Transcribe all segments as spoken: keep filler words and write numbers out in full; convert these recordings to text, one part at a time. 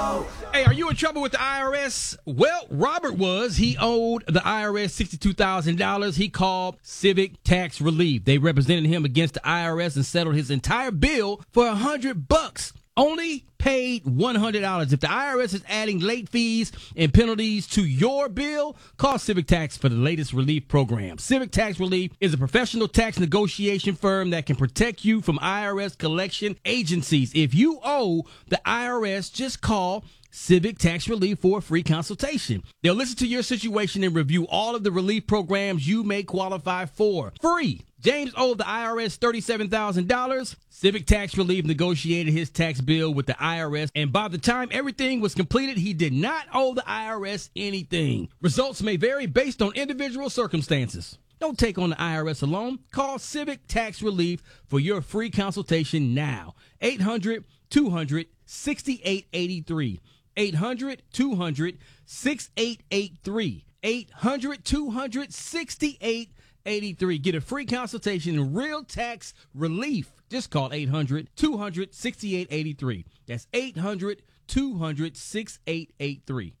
Hey, are you in trouble with the I R S? Well, Robert was. He owed the I R S sixty-two thousand dollars. He called Civic Tax Relief. They represented him against the I R S and settled his entire bill for a hundred bucks. Only paid one hundred dollars. If the I R S is adding late fees and penalties to your bill, call Civic Tax for the latest relief program. Civic Tax Relief is a professional tax negotiation firm that can protect you from I R S collection agencies. If you owe the I R S, just call Civic Tax Relief for a free consultation. They'll listen to your situation and review all of the relief programs you may qualify for. Free. James owed the I R S thirty-seven thousand dollars. Civic Tax Relief negotiated his tax bill with the I R S, and by the time everything was completed, he did not owe the I R S anything. Results may vary based on individual circumstances. Don't take on the I R S alone. Call Civic Tax Relief for your free consultation now. eight hundred, two hundred, sixty-eight eighty-three. eight hundred, two hundred, sixty-eight eighty-three. eight hundred, two hundred, sixty-eight eighty-three. Get a free consultation in real tax relief. Just call eight hundred, two hundred, sixty-eight eighty-three. That's eight hundred, two hundred, sixty-eight eighty-three.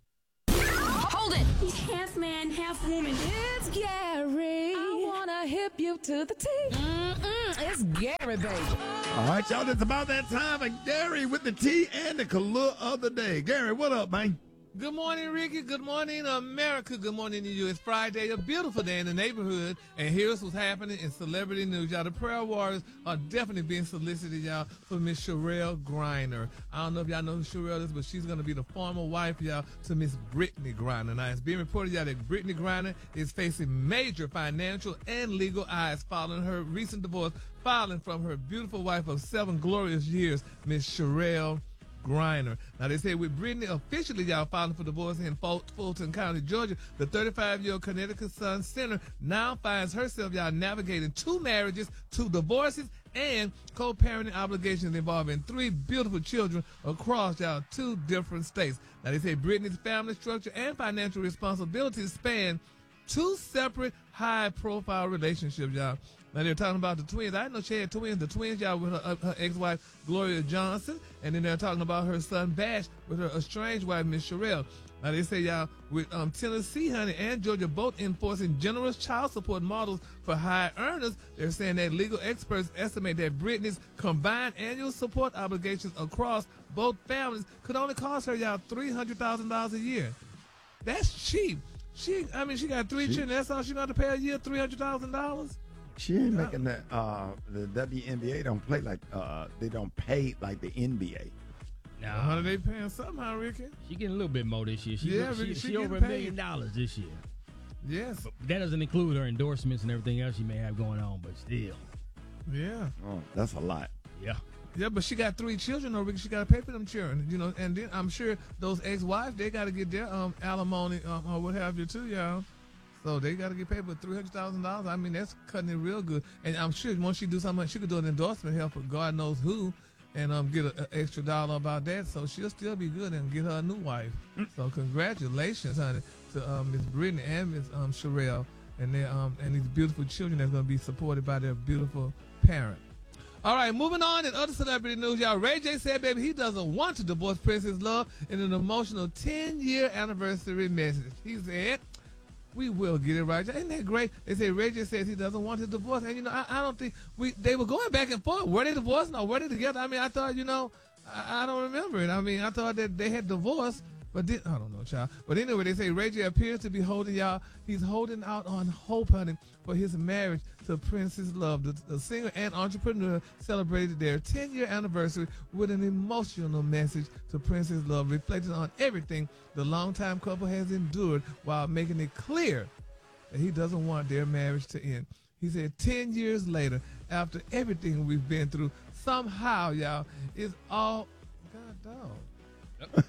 Hold it! He's half man, half woman. It's Gary. I wanna hip you to the T. Mm-mm, it's Gary, baby. All right, y'all, it's about that time of Gary with the T and the color of the day. Gary, what up, man? Good morning, Ricky. Good morning, America. Good morning to you. It's Friday, a beautiful day in the neighborhood, and here's what's happening in celebrity news. Y'all, the prayer warriors are definitely being solicited, y'all, for Miss Sherelle Griner. I don't know if y'all know who Sherelle is, but she's going to be the former wife, y'all, to Miss Brittany Griner. Now, it's being reported, y'all, that Brittany Griner is facing major financial and legal odds following her recent divorce, filing from her beautiful wife of seven glorious years, Miss Sherelle Griner. Now, they say with Brittany officially, y'all, filing for divorce in Ful- Fulton County, Georgia, the thirty-five-year-old Connecticut Sun Center now finds herself, y'all, navigating two marriages, two divorces, and co-parenting obligations involving three beautiful children across, y'all, two different states. Now, they say Brittany's family structure and financial responsibilities span two separate high-profile relationships, y'all. Now, they're talking about the twins. I didn't know she had twins. The twins, y'all, with her, her ex-wife, Gloria Johnson. And then they're talking about her son, Bash, with her estranged wife, Miss Sherelle. Now, they say, y'all, with um, Tennessee, honey, and Georgia both enforcing generous child support models for high earners, they're saying that legal experts estimate that Brittany's combined annual support obligations across both families could only cost her, y'all, three hundred thousand dollars a year. That's cheap. She, I mean, she got three She- children. That's all she got to pay a year, three hundred thousand dollars? She ain't making that. Uh, the W N B A don't play like, uh, they don't pay like the N B A. Now, how are they paying somehow, Ricky? She getting a little bit more this year. She, Yeah, she, Ricky, she, she over a getting million paid. dollars this year. Yes. But that doesn't include her endorsements and everything else she may have going on, but still. Yeah. Oh, that's a lot. Yeah. Yeah, but she got three children, though, Ricky. She got to pay for them children, you know. And then I'm sure those ex-wives, they got to get their um alimony um, or what have you, too, y'all. So they got to get paid for three hundred thousand dollars. I mean, that's cutting it real good. And I'm sure once she do something, she could do an endorsement help for God knows who and um get an extra dollar about that. So she'll still be good and get her a new wife. So congratulations, honey, to um, Miss Brittany and Miss um, Sherelle and their um and these beautiful children that's going to be supported by their beautiful parent. All right, moving on in other celebrity news, y'all. Ray J said, baby, he doesn't want to divorce Princess Love in an emotional ten-year anniversary message. He said, we will get it right. Isn't that great? They say Ray J says he doesn't want to divorce. And, you know, I, I don't think we they were going back and forth. Were they divorced? No, were they together? I mean, I thought, you know, I, I don't remember it. I mean, I thought that they had divorced. But then, I don't know, child. But anyway, they say Ray J appears to be holding y'all. He's holding out on hope, honey, for his marriage to Princess Love. The, the singer and entrepreneur celebrated their ten-year anniversary with an emotional message to Princess Love, reflecting on everything the longtime couple has endured while making it clear that he doesn't want their marriage to end. He said, ten years later, after everything we've been through, somehow, y'all, it's all, God, dog.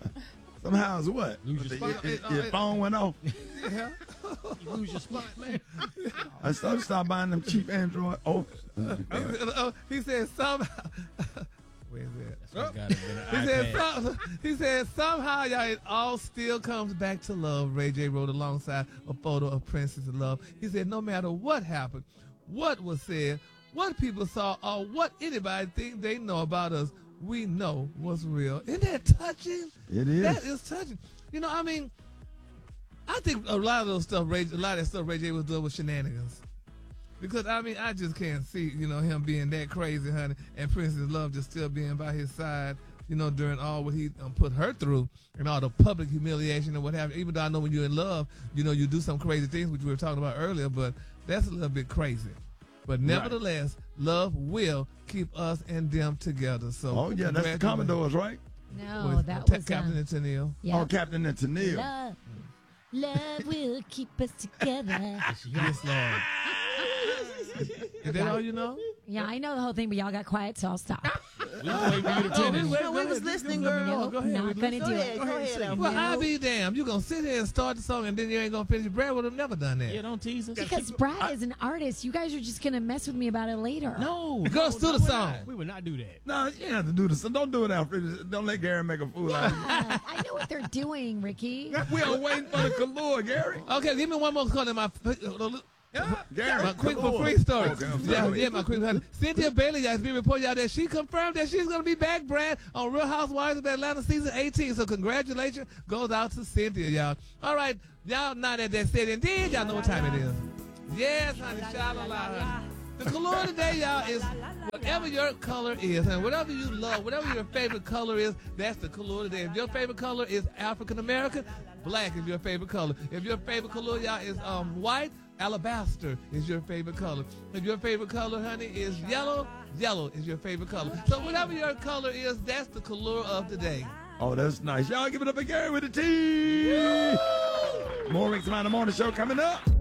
Somehow it's what? Lose your The- spot. your, your, your phone went off. Yeah. You lose your spot, man. I started start buying them cheap Android. Oh, Oh, he said somehow. Where's that? That's what's gotta be an He said, iPad. some, he said somehow, y'all, it all still comes back to love. Ray J wrote alongside a photo of Princess Love. He said, no matter what happened, what was said, what people saw, or what anybody think they know about us, we know what's real. Isn't that touching? It is. That is touching. You know, I mean, I think a lot of those stuff, Ray, a lot of that stuff Ray J was doing with shenanigans. Because, I mean, I just can't see, you know, him being that crazy, honey, and Princess Love just still being by his side, you know, during all what he um, put her through and all the public humiliation and what have you. Even though I know when you're in love, you know, you do some crazy things, which we were talking about earlier, but that's a little bit crazy. But nevertheless, right. love will keep us and them together. So, oh, yeah, that's the Commodores, right? No, With that Ta- was Captain uh, and Tennille. Yeah. Oh, Captain and Tennille. Love, love will keep us together. Yes, Lord. Is that all you know? Yeah, I know the whole thing, but y'all got quiet, so I'll stop. We was waiting for you to No, finish. we, wait, No, go we was ahead. listening, Go girl. ahead. Go ahead. Not We gonna Go do ahead, it. go ahead, Alfredo. Well, I'll be damned. You're going to sit here and start the song and then you ain't going to finish. Brad would have never done that. Yeah, don't tease us. Because Brad is an artist. You guys are just gonna mess with me about it later. No. Go no, to the no, we're song. not. We would not do that. No, you have to do this. Don't do it, Alfred. Don't let Gary make a fool out of you. Uh, I know what they're doing, Ricky. We are waiting for the color, Gary. Okay, give me one more call in my Gary, my quick Color. for free story. Okay, I'm yeah, sorry. yeah, my quick. Cynthia Bailey has been reporting out that she confirmed that she's going to be back, Brad, on Real Housewives of Atlanta season eighteen. So congratulations goes out to Cynthia, y'all. All right, y'all now that that said and did, y'all know what time it is. Yes, honey, shout out loud, honey. The color today, y'all, is whatever your color is, and whatever you love, whatever your favorite color is, that's the color today. If your favorite color is African American, black is your favorite color. If your favorite color, y'all, is um white, alabaster is your favorite color. If your favorite color, honey, is yellow, yellow is your favorite color. So whatever your color is, that's the color of the day. Oh, that's nice. Y'all give it up for Gary with the T. More Rick's Around the Morning Show coming up.